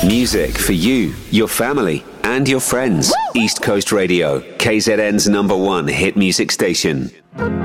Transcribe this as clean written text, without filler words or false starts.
Music for you, your family, and your friends. East Coast Radio, KZN's #1 hit music station.